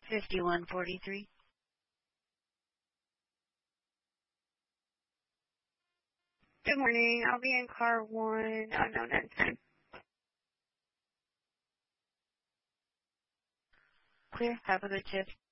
5143. Good morning. I'll be in car 1, unknown end time. Clear. Have a good shift.